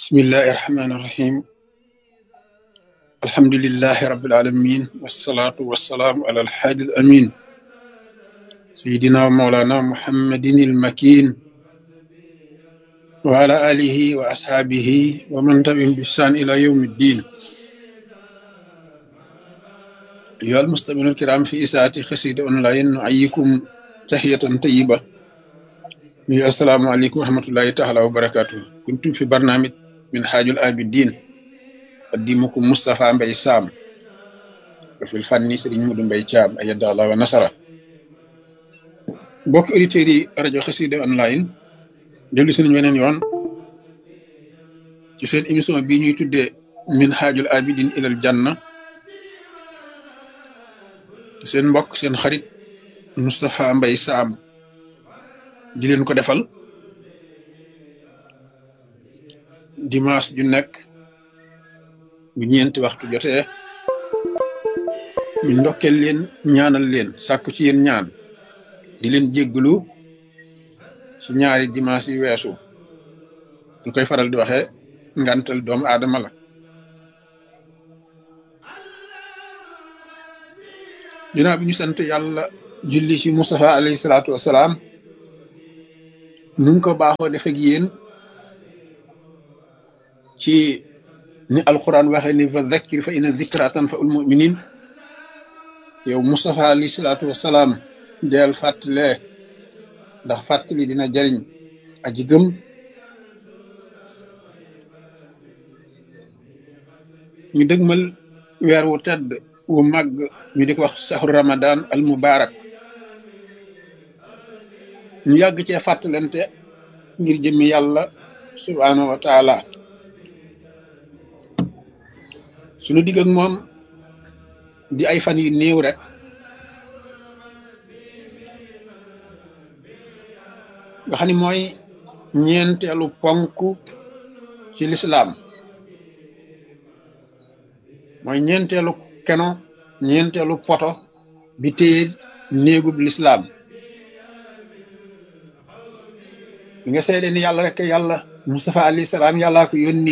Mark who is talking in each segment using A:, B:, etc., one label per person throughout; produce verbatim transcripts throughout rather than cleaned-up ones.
A: بسم الله الرحمن الرحيم. الحمد لله رب العالمين، والصلاة والسلام على الحادي الأمين سيدنا ومولانا محمد المكين وعلى آله وأصحابه ومن تبعهم بإحسان إلى يوم الدين. أيها المستمعون الكرام، في إساءة خسيد أونلاين نحييكم تحية طيبة. السلام عليكم ورحمة الله تعالى وبركاته. كنتم في برنامج من حاج الآبدين، قديمكم مصطفى مبي سام، وفي الفن سيرين مودو مبي تيام أيد الله ونصره. بوك أوديتيري راديو خسيدة أونلاين dellu seen weneen yoon ci seen émission bii ñuy tuddee minhajul abidin ilal janna te seen mbokk seen xarit Moustapha Mbaye Sam di leen ko defal dimanche ju nekk bu ñeenti waxtu jotee ñu ndokkeel leen ñaanal leen sàkku ci yéen ñaan di leen jégglu ci ñaari dimanche yi weesu ñu koy faral di waxee ngantal doomu aadama la. ginnaaw bi ñu sant yàlla julli ci Mustafa alayhi salaatu wasalaam, nuñ ko baaxoo def ak yéen ci ni alquran waxee ni fa zakkir fa inna zikra tanfa'ul mu'minin. yow Mustafa alayhi salaatu wasalaam deel fàttalee ndax fàttali dina jariñ aji gëm. ñu dëgmal weer wu tedd wu màgg ñu di ko wax saxru ramadan al mubarak. ñu yàgg cee fàttalante ngir jëmmi yàlla subhanahu wa taala. suñu digg ak moom di ay fan yu néew rek, nga xam ni mooy ñeenteelu ponk ci lislaam, mooy ñeenteelu keno ñeenteelu poto bi téye néegub lislaam. bi nga seede ni yàlla rek yàlla, Mustafa alayhi salaam yàllaa ko yónni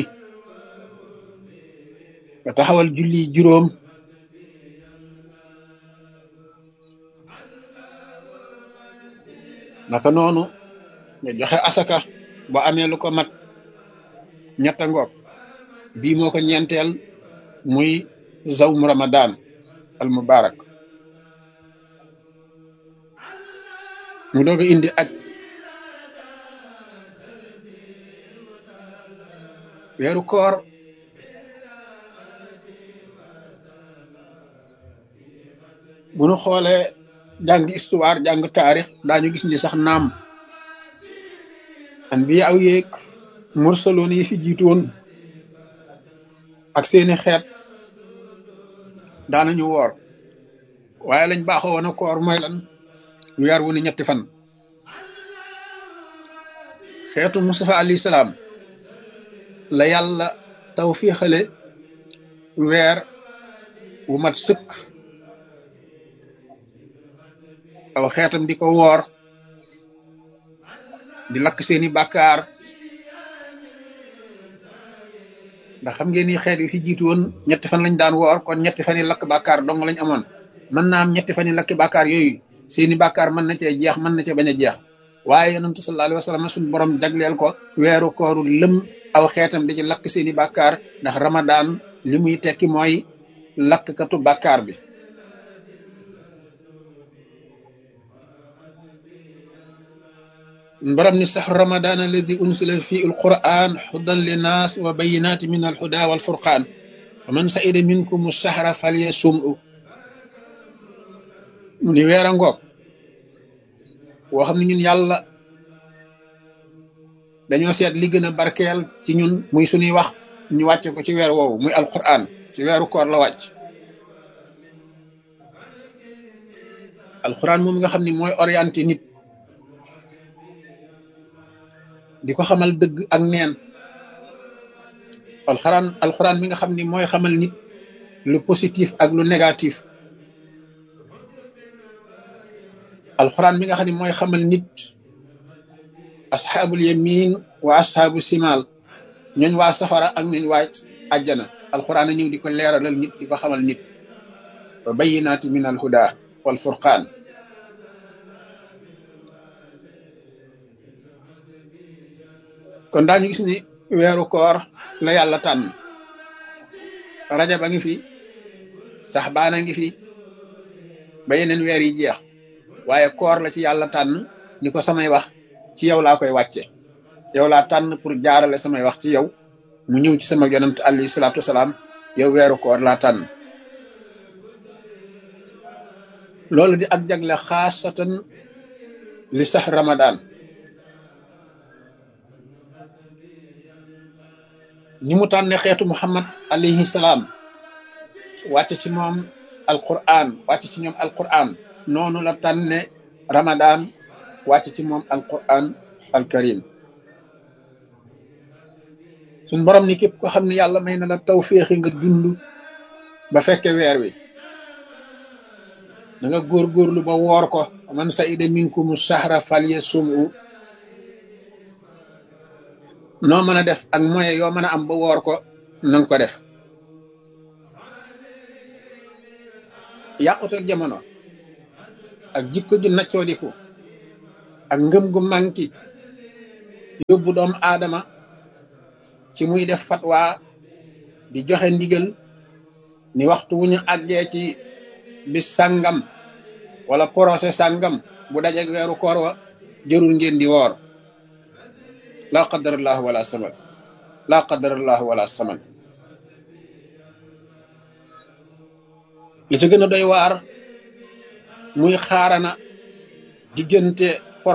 A: nga taxawal julli juróom, naka noonu nga joxe asaka ba amee lu ko mat ñetta ngoog. bii moo ko ñeenteel muy zawmu ramadan al mubarak. mu doog a indi aj. weeru koor bu nu xoolee jàng histoire jàng taarix daañu gis ni sax naam anbiya aw yeeg mursaloon yi fi jiitu woon ak seeni xeet daanañu woor, waaye lañ baaxoo woon a koor mooy lan? weer wu ni ñetti fan. xeetu Mustafa alayhi salaam la yàlla tawfiixale weer wu mat sëkk aw xeetam di ko woor, di lakk seeni bàkkaar. ndax xam ngeen ni xeet yi fi jiitu woon ñetti fan lañ daan woor, kon ñetti fan yi lakk bàkkaar dong lañ amoon. mën naa am ñetti fan yi lakki bàkkaar yooyu seeni bàkkaar mën na cee jeex, mën na cee bañ a jeex, waaye yonent sallallahu alayhi wa sallam suñu borom jagleel ko weeru kooru lëm aw xeetam di ci lakk seeni bàkkaar, ndax ramadan li muy tekki mooy lakkatu bàkkaar bi. borom ni saxru ramadan alladi unsila fi alquran hudan linnas wa bayinati min alhuda walfurqan faman saida minkum sahra falyasum'u. mu ni weer a ngoog woo xam ne ñun yàlla dañoo seet li gën a barkeel ci ñun muy suñuy wax ñu wàcce ko ci weer woowu muy alquran. ci weeru koor la wàcc. alquran moom nga xam ni mooy orienté nit, di ko xamal dëgg ak neen. alxuraan alxuraan mi nga xam ni mooy xamal nit lu positif ak lu négatif. alxuraan mi nga xam ni mooy xamal nit asxaabul yamin wa asxaabu simaal ñooñ waa safara ak ñooñ waa àjjana alquran a ñëw di ko leeralal nit di ko xamal nit wa bayyinaati min al huda wal furqaan. kon daañu gis ni weeru koor la yàlla tànn rajab a ngi fi saxbaan a ngi fi ba yeneen weer yi jeex waaye koor la ci yàlla tànn ni ko samay wax ci yow laa koy wàcce yow laa tànn pour jaarale samay wax ci yow mu ñëw ci sama yonent alayhi salaatu wasalaam yow weeru koor laa tànn. loolu di ak jagle xaasatan li sax ramadan ni mu tànne xeetu muhammad alayhi salaam wàcc ci moom alquran wàcc ci ñoom alquran noonu la tànne ramadan wàcc ci moom alquran alkarim. suñ borom ni képp ko xam ne yàlla may na la tawféexi nga dund ba fekke weer wi da nga góorgóorlu ba woor ko man sa'ida minkumu shahra falyasumhu noo mën a def ak moyen yoo mën a am ba woor ko nanga ko def. yàqute jamono ak jikko ju naccoodiku ak ngëm gu manki yóbbu doomu aadama ci muy def fatwa di joxe ndigal ni waxtu wu ñu àggee ci bis sàngam wala procès sàngam bu dajeg weeru koor wa jërul ngeen di woor laa qadarallahu wala saman laa qadarallahu wala saman. li ci gën a doy waar muy xaarana diggante